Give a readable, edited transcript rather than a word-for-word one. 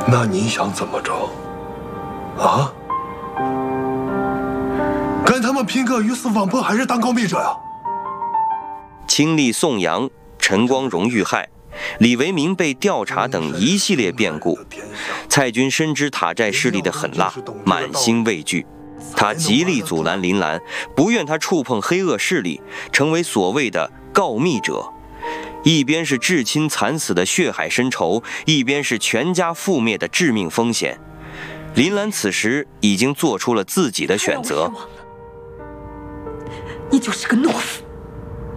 那你想怎么着？啊？跟他们拼个鱼死网破还是当告密者呀？ 亲历宋阳、陈光荣遇害，李维明被调查等一系列变故，蔡军深知塔寨势力的狠辣，满心畏惧。他极力阻拦林兰，不愿他触碰黑恶势力，成为所谓的告密者。一边是至亲惨死的血海深仇，一边是全家覆灭的致命风险。林兰此时已经做出了自己的选择。 你就是个懦夫！